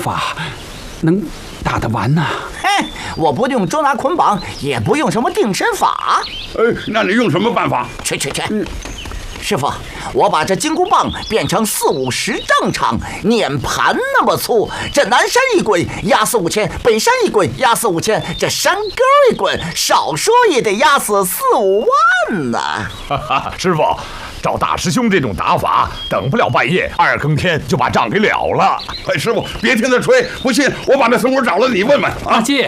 法能打得完呢？ 嘿，我不用捉拿捆绑，也不用什么定身法。 那你用什么办法？ 去，师傅，我把这金箍棒变成40-50丈长，碾盘那么粗，这南山一滚压死5000，北山一滚压死5000，这山沟一滚，少说也得压死4-5万呢。 哈哈，师傅，照大师兄这种打法，等不了半夜，2更天就把仗给了了。 哎，师傅，别听他吹，不信我把那孙武找了，你问问啊。 八戒，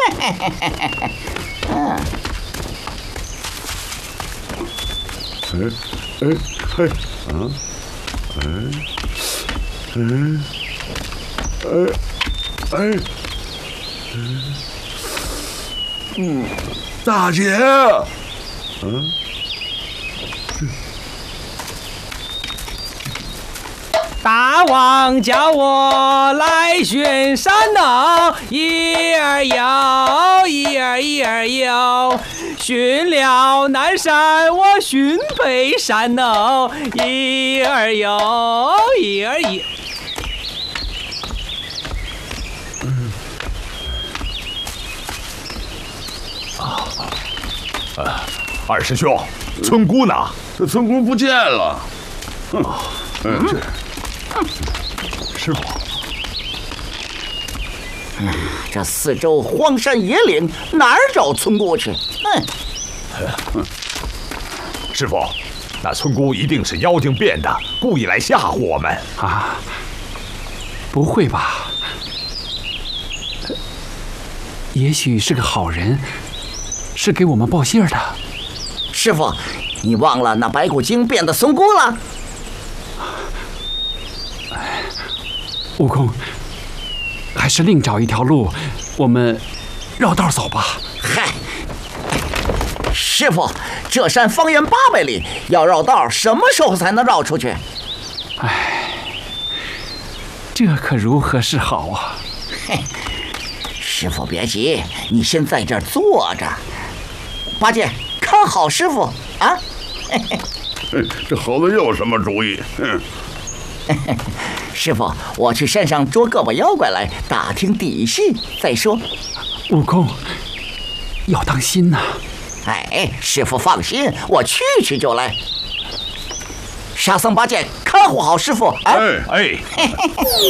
大姐， 大王叫我来巡山呢，一儿游，一儿游，巡了南山，我巡北山呢，一儿游，一儿游。 二师兄，村姑呢？ 这村姑不见了。 师傅， 这四周荒山野岭，哪儿找村姑去？ 师傅，那村姑一定是妖精变的，故意来吓唬我们啊！不会吧？也许是个好人，是给我们报信的。 师傅，你忘了那白骨精变的村姑了？ 悟空，还是另找一条路，我们绕道走吧。 嗨，师傅，这山方圆800里，要绕道，什么时候才能绕出去？ 哎，这可如何是好啊？ 嘿，师傅别急，你先在这儿坐着。八戒，看好师傅啊！ 这猴子又有什么主意？ 师傅，我去山上捉个把妖怪来，打听底细再说。 悟空，要当心呐！ 哎，师傅放心，我去就来。沙僧、八戒，看护好师傅啊！ 哎。